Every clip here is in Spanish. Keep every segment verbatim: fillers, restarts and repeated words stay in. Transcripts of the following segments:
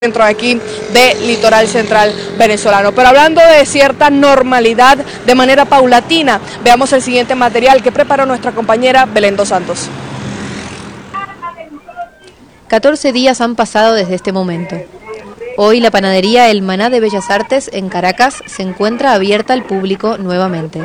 dentro de aquí de Litoral Central venezolano. Pero hablando de cierta normalidad de manera paulatina, veamos el siguiente material que preparó nuestra compañera Belén dos Santos. catorce días han pasado desde este momento. Hoy la panadería El Maná de Bellas Artes en Caracas se encuentra abierta al público nuevamente.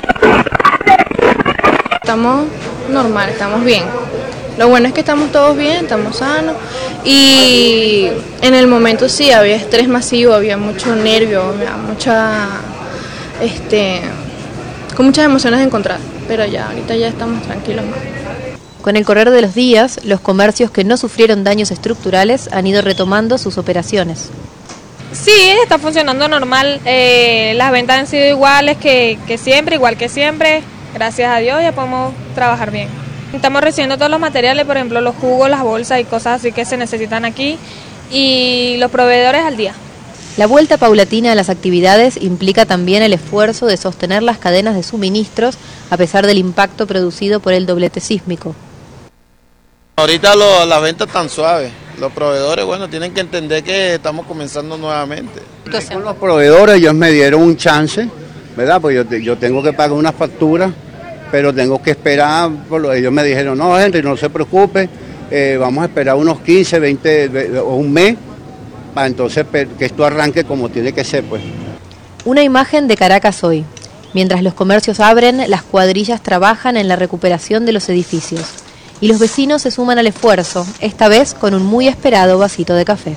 Estamos normal, estamos bien. Lo bueno es que estamos todos bien, estamos sanos y en el momento sí había estrés masivo, había mucho nervio, había mucha, este, con muchas emociones encontradas, pero ya ahorita ya estamos tranquilos más. Con el correr de los días, los comercios que no sufrieron daños estructurales han ido retomando sus operaciones. Sí, está funcionando normal, eh, las ventas han sido iguales que, que siempre, igual que siempre, gracias a Dios ya podemos trabajar bien. Estamos recibiendo todos los materiales, por ejemplo los jugos, las bolsas y cosas así que se necesitan aquí y los proveedores al día. La vuelta paulatina a las actividades implica también el esfuerzo de sostener las cadenas de suministros a pesar del impacto producido por el doblete sísmico. Ahorita lo, las ventas están suaves, los proveedores bueno tienen que entender que estamos comenzando nuevamente. Con los proveedores ellos me dieron un chance, ¿verdad? Pues yo, yo tengo que pagar una factura, pero tengo que esperar, por lo, ellos me dijeron, no Henry, no se preocupe, eh, vamos a esperar unos quince, veinte o un mes, para entonces que esto arranque como tiene que ser, pues. Una imagen de Caracas hoy. Mientras los comercios abren, las cuadrillas trabajan en la recuperación de los edificios. Y los vecinos se suman al esfuerzo, esta vez con un muy esperado vasito de café.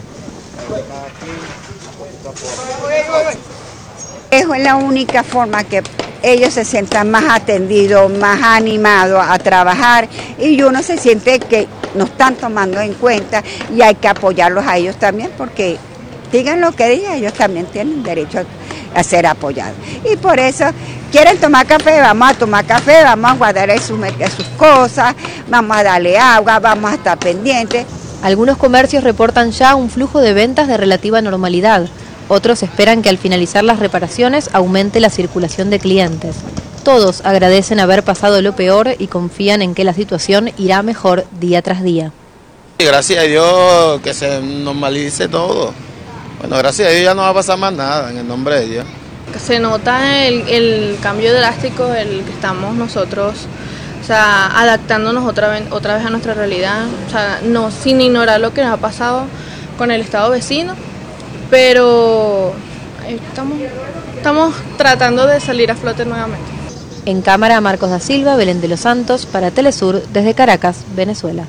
Es la única forma que ellos se sientan más atendidos, más animados a trabajar y uno se siente que nos están tomando en cuenta y hay que apoyarlos a ellos también porque digan lo que digan, ellos también tienen derecho a ser apoyados. Y por eso quieren tomar café, vamos a tomar café, vamos a guardar sus, sus cosas, vamos a darle agua, vamos a estar pendientes. Algunos comercios reportan ya un flujo de ventas de relativa normalidad. Otros esperan que al finalizar las reparaciones aumente la circulación de clientes. Todos agradecen haber pasado lo peor y confían en que la situación irá mejor día tras día. Gracias a Dios que se normalice todo. Bueno, gracias a Dios ya no va a pasar más nada, en el nombre de Dios. Se nota el, el cambio drástico, el que estamos nosotros, o sea, adaptándonos otra vez, otra vez a nuestra realidad, o sea, no sin ignorar lo que nos ha pasado con el estado vecino. Pero estamos, estamos tratando de salir a flote nuevamente. En cámara, Marcos da Silva, Belén de los Santos, para Telesur, desde Caracas, Venezuela.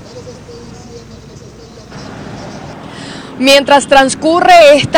Mientras transcurre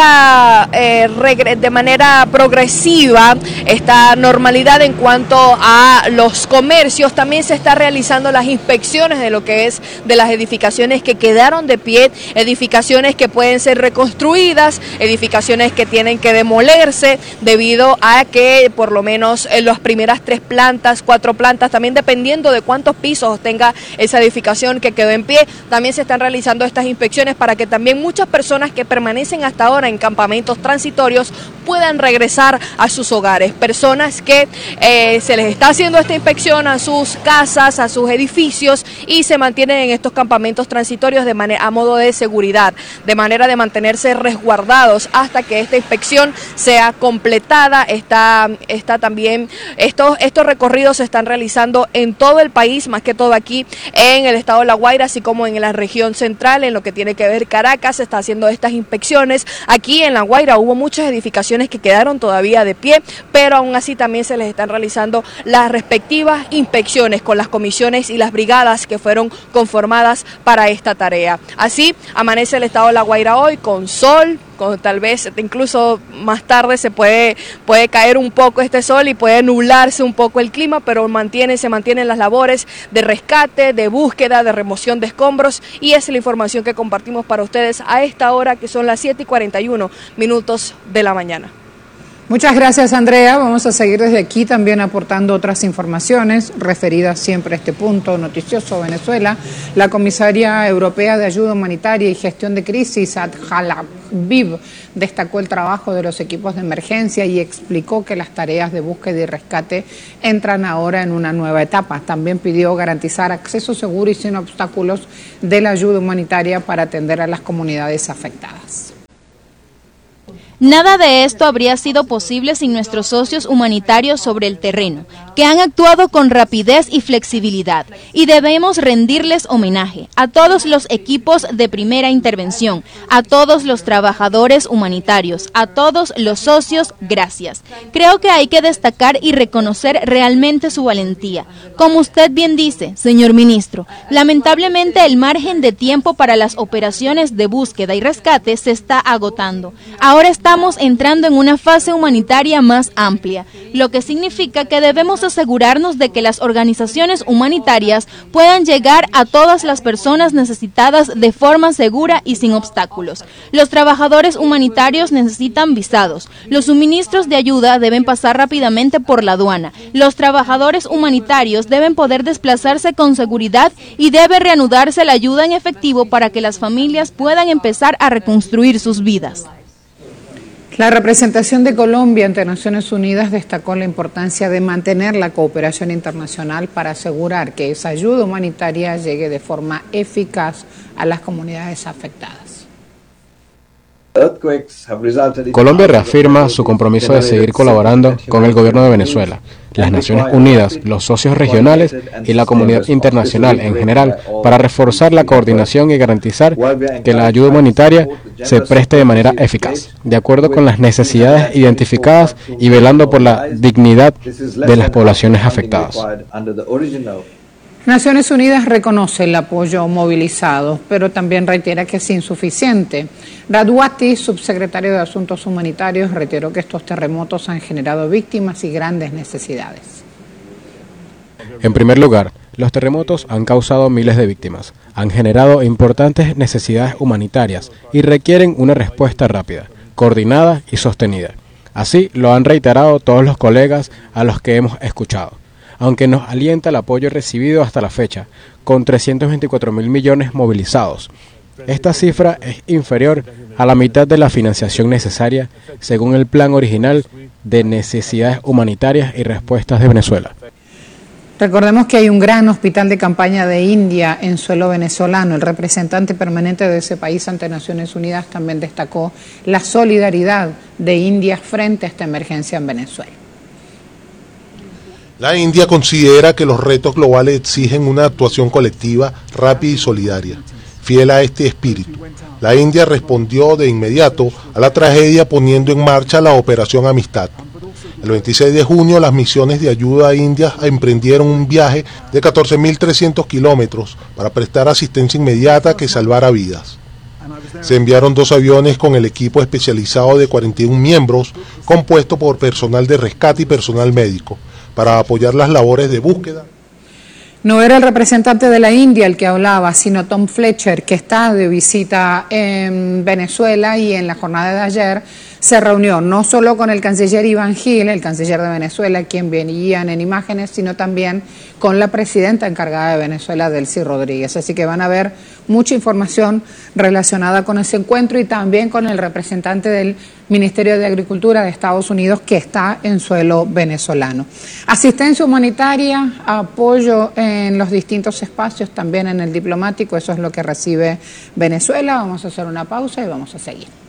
esta eh, de manera progresiva esta normalidad en cuanto a los comercios, también se está realizando las inspecciones de lo que es de las edificaciones que quedaron de pie, edificaciones que pueden ser reconstruidas, edificaciones que tienen que demolerse debido a que por lo menos en las primeras tres plantas, cuatro plantas, también dependiendo de cuántos pisos tenga esa edificación que quedó en pie, también se están realizando estas inspecciones para que también muchas personas que permanecen hasta ahora en campamentos transitorios puedan regresar a sus hogares, personas que eh, se les está haciendo esta inspección a sus casas, a sus edificios y se mantienen en estos campamentos transitorios de manera, a modo de seguridad, de manera de mantenerse resguardados hasta que esta inspección sea completada. Está, está también, estos, estos recorridos se están realizando en todo el país, más que todo aquí en el estado de La Guaira, así como en la región central, en lo que tiene que ver Caracas, se está haciendo estas inspecciones. Aquí en La Guaira hubo muchas edificaciones que quedaron todavía de pie, pero aún así también se les están realizando las respectivas inspecciones con las comisiones y las brigadas que fueron conformadas para esta tarea. Así amanece el estado de La Guaira hoy con sol, con tal vez incluso más tarde se puede, puede caer un poco este sol y puede nublarse un poco el clima, pero mantiene, se mantienen las labores de rescate, de búsqueda, de remoción de escombros y esa es la información que compartimos para ustedes a esta hora que son las siete y cuarenta y uno minutos de la mañana. Muchas gracias, Andrea. Vamos a seguir desde aquí también aportando otras informaciones referidas siempre a este punto noticioso Venezuela. La comisaria europea de ayuda humanitaria y gestión de crisis, Adja Viv, destacó el trabajo de los equipos de emergencia y explicó que las tareas de búsqueda y rescate entran ahora en una nueva etapa. También pidió garantizar acceso seguro y sin obstáculos de la ayuda humanitaria para atender a las comunidades afectadas. Nada de esto habría sido posible sin nuestros socios humanitarios sobre el terreno, que han actuado con rapidez y flexibilidad, y debemos rendirles homenaje a todos los equipos de primera intervención, a todos los trabajadores humanitarios, a todos los socios, gracias. Creo que hay que destacar y reconocer realmente su valentía. Como usted bien dice, señor ministro, lamentablemente el margen de tiempo para las operaciones de búsqueda y rescate se está agotando. Ahora estamos entrando en una fase humanitaria más amplia, lo que significa que debemos asegurarnos de que las organizaciones humanitarias puedan llegar a todas las personas necesitadas de forma segura y sin obstáculos. Los trabajadores humanitarios necesitan visados. Los suministros de ayuda deben pasar rápidamente por la aduana. Los trabajadores humanitarios deben poder desplazarse con seguridad y debe reanudarse la ayuda en efectivo para que las familias puedan empezar a reconstruir sus vidas. La representación de Colombia ante Naciones Unidas destacó la importancia de mantener la cooperación internacional para asegurar que esa ayuda humanitaria llegue de forma eficaz a las comunidades afectadas. Colombia reafirma su compromiso de seguir colaborando con el gobierno de Venezuela, las Naciones Unidas, los socios regionales y la comunidad internacional en general para reforzar la coordinación y garantizar que la ayuda humanitaria se preste de manera eficaz, de acuerdo con las necesidades identificadas y velando por la dignidad de las poblaciones afectadas. Naciones Unidas reconoce el apoyo movilizado, pero también reitera que es insuficiente. Radwati, subsecretario de Asuntos Humanitarios, reiteró que estos terremotos han generado víctimas y grandes necesidades. En primer lugar, los terremotos han causado miles de víctimas, han generado importantes necesidades humanitarias y requieren una respuesta rápida, coordinada y sostenida. Así lo han reiterado todos los colegas a los que hemos escuchado. Aunque nos alienta el apoyo recibido hasta la fecha, con trescientos veinticuatro mil millones movilizados. Esta cifra es inferior a la mitad de la financiación necesaria, según el plan original de necesidades humanitarias y respuestas de Venezuela. Recordemos que hay un gran hospital de campaña de India en suelo venezolano. El representante permanente de ese país ante Naciones Unidas también destacó la solidaridad de India frente a esta emergencia en Venezuela. La India considera que los retos globales exigen una actuación colectiva, rápida y solidaria. Fiel a este espíritu, la India respondió de inmediato a la tragedia poniendo en marcha la Operación Amistad. El veintiséis de junio, las misiones de ayuda a India emprendieron un viaje de catorce mil trescientos kilómetros para prestar asistencia inmediata que salvara vidas. Se enviaron dos aviones con el equipo especializado de cuarenta y un miembros, compuesto por personal de rescate y personal médico, para apoyar las labores de búsqueda. No era el representante de la India el que hablaba, sino Tom Fletcher, que está de visita en Venezuela y en la jornada de ayer se reunió no solo con el canciller Iván Gil, el canciller de Venezuela, quien venían en imágenes, sino también con la presidenta encargada de Venezuela, Delcy Rodríguez. Así que van a ver mucha información relacionada con ese encuentro y también con el representante del Ministerio de Agricultura de Estados Unidos que está en suelo venezolano. Asistencia humanitaria, apoyo en los distintos espacios, también en el diplomático, eso es lo que recibe Venezuela. Vamos a hacer una pausa y vamos a seguir.